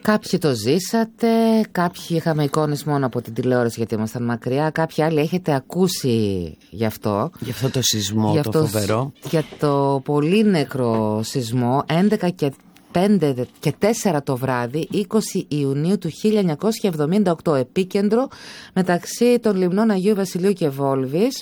Κάποιοι το ζήσατε, κάποιοι είχαμε εικόνες μόνο από την τηλεόραση γιατί ήμασταν μακριά, κάποιοι άλλοι έχετε ακούσει γι' αυτό. Γι' αυτό το σεισμό, το φοβερό. Για το πολύ νεκρό σεισμό, 11 και 5 και 4 το βράδυ, 20 Ιουνίου του 1978, επίκεντρο μεταξύ των λιμνών Αγίου Βασιλείου και Βόλβης.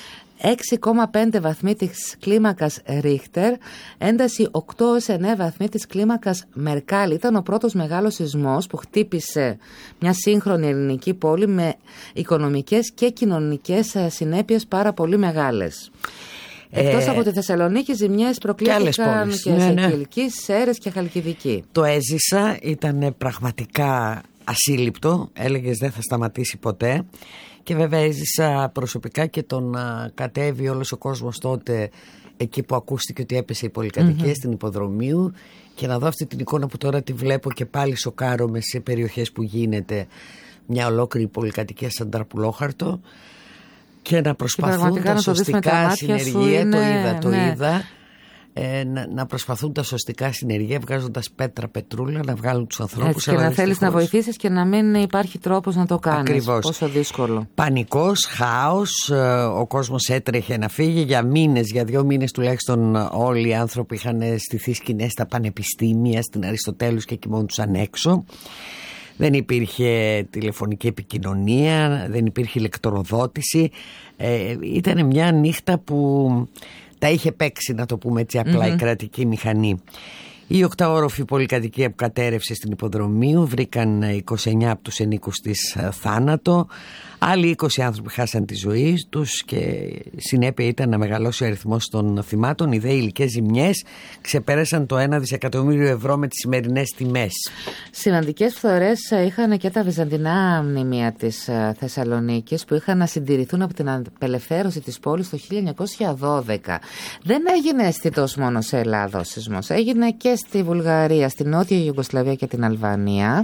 6,5 βαθμοί της κλίμακας Ρίχτερ, ένταση 8-9 βαθμοί της κλίμακας Μερκάλη. Ήταν ο πρώτος μεγάλος σεισμός που χτύπησε μια σύγχρονη ελληνική πόλη με οικονομικές και κοινωνικές συνέπειες πάρα πολύ μεγάλες. Εκτός από τη Θεσσαλονίκη, ζημιές προκλήθηκαν και σε Κιλκή, Σέρρες και Χαλκιδική. Το έζησα, ήταν πραγματικά ασύλληπτο, έλεγες δεν θα σταματήσει ποτέ. Και βέβαια έζησα προσωπικά και τον κατέβει όλος ο κόσμος τότε εκεί που ακούστηκε ότι έπεσε η πολυκατοικία στην Υποδρομίου, και να δω αυτή την εικόνα που τώρα τη βλέπω και πάλι σοκάρομαι σε περιοχές που γίνεται μια ολόκληρη πολυκατοικία σαν τραπουλόχαρτο, και να προσπαθούν τα σωστικά συνεργεία, το είδα. Να προσπαθούν τα σωστικά συνεργεία βγάζοντας πέτρα-πετρούλα να βγάλουν τους ανθρώπους. Και να θέλεις να βοηθήσεις και να μην υπάρχει τρόπος να το κάνεις. Ακριβώς. Πόσο δύσκολο. Πανικός, χάος, ο κόσμος έτρεχε να φύγει για μήνες, για 2 μήνες τουλάχιστον. Όλοι οι άνθρωποι είχαν στηθεί σκηνές στα πανεπιστήμια, στην Αριστοτέλους, και κοιμόντουσαν έξω. Δεν υπήρχε τηλεφωνική επικοινωνία, δεν υπήρχε ηλεκτροδότηση. Ήταν μια νύχτα που τα είχε παίξει, να το πούμε έτσι απλά, η κρατική μηχανή. Η 8όροφη πολυκατοικία που κατέρευσε στην Υποδρομίου, βρήκαν 29 από τους ενίκους της θάνατο. Άλλοι 20 άνθρωποι χάσαν τη ζωή τους και συνέπεια ήταν να μεγαλώσει ο αριθμός των θυμάτων. Οι δε υλικές ζημιές ξεπέρασαν το 1 δισεκατομμύριο ευρώ με τις σημερινές τιμές. Σημαντικές φθορές είχαν και τα βυζαντινά μνημεία της Θεσσαλονίκης, που είχαν να συντηρηθούν από την απελευθέρωση της πόλης το 1912. Δεν έγινε αισθητός μόνο σε Ελλάδα ο σεισμός, έγινε και στη Βουλγαρία, στη Νότια Ιουγκοσλαβία και την Αλβανία.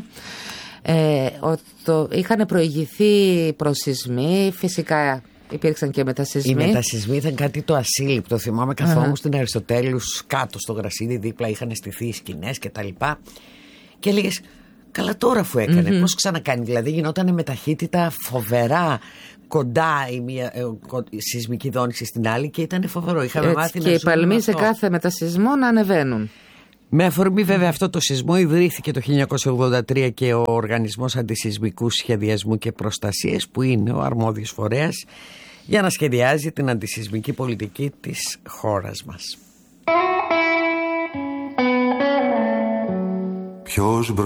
Είχαν προηγηθεί προσεισμοί, φυσικά υπήρξαν και μετασεισμοί. Οι μετασεισμοί ήταν κάτι το ασύλληπτο. Θυμάμαι καθόμουν στην Αριστοτέλους κάτω στο γρασίδι, δίπλα είχαν στηθεί σκηνές και τα λοιπά, και έλεγες καλά τώρα αφού έκανε, πώς ξανακάνει? Δηλαδή γινόταν με ταχύτητα φοβερά κοντά η σεισμική δόνηση στην άλλη, και ήταν φοβερό. Είχαμε μάθει και οι παλμοί σε κάθε μετασεισμό να ανεβαίνουν. Με αφορμή βέβαια αυτό το σεισμό ιδρύθηκε το 1983 και ο Οργανισμός Αντισεισμικού Σχεδιασμού και Προστασίας, που είναι ο αρμόδιος φορέας για να σχεδιάζει την αντισεισμική πολιτική της χώρας μας. Ποιος